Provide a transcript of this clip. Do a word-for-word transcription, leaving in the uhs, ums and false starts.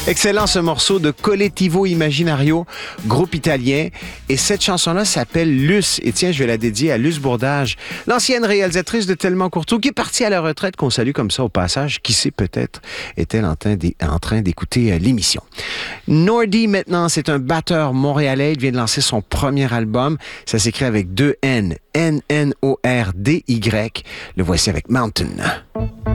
Excellent ce morceau de Collettivo Immaginario, groupe italien. Et cette chanson-là s'appelle Luce. Et tiens, je vais la dédier à Luce Bourdage, l'ancienne réalisatrice de Tellement Courteau, qui est partie à la retraite, qu'on salue comme ça au passage. Qui sait, peut-être est-elle en train d'é- en train d'écouter euh, l'émission. Nordy, maintenant, c'est un batteur montréalais. Il vient de lancer son premier album. Ça s'écrit avec deux N. N N O R D Y. Le voici avec Mountain.